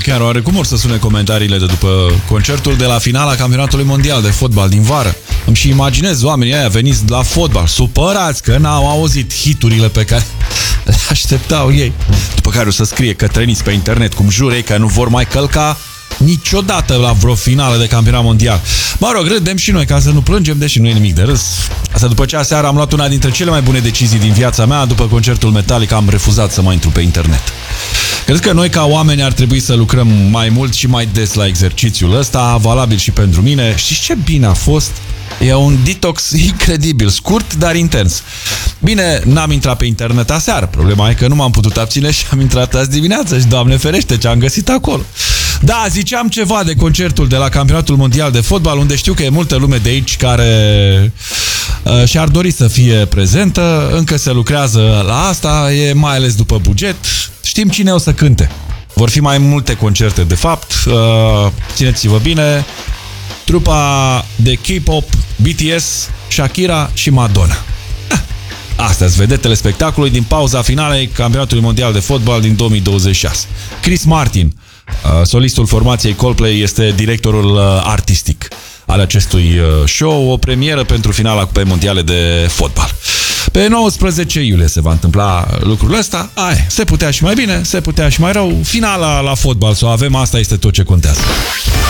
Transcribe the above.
Chiar oare cum or să sune comentariile de după concertul de la finala campionatului mondial de fotbal din vară? Îmi și imaginez oamenii aia veniți la fotbal, supărați că n-au auzit hiturile pe care le așteptau ei. După care o să scrie cătrăniți pe internet cum jurei că nu vor mai călca niciodată la vreo finală de campionat mondial. Mă rog, râdem și noi ca să nu plângem, deși nu e nimic de râs. Asta după ce aseară am luat una dintre cele mai bune decizii din viața mea. După concertul Metallica am refuzat să mai intru pe internet. Cred că noi ca oameni ar trebui să lucrăm mai mult și mai des la exercițiul ăsta, valabil și pentru mine. Știți ce bine a fost? E un detox incredibil, scurt, dar intens. Bine, n-am intrat pe internet aseară. Problema e că nu m-am putut abține și am intrat azi dimineață și, Doamne ferește, ce am găsit acolo. Da, ziceam ceva de concertul de la campionatul mondial de fotbal, unde știu că e multă lume de aici care și-ar dori să fie prezentă. Încă se lucrează la asta, e mai ales după buget. Știm cine o să cânte. Vor fi mai multe concerte, de fapt. Țineți-vă bine. Trupa de K-pop, BTS, Shakira și Madonna. Astea-s vedetele spectacolului din pauza finalei campionatului mondial de fotbal din 2026. Chris Martin, solistul formației Coldplay, este directorul artistic al acestui show, o premieră pentru finala Cupei Mondiale de fotbal. Pe 19 iulie se va întâmpla lucrul ăsta. Se putea și mai bine, se putea și mai rău. Finala la fotbal să o avem, asta este tot ce contează.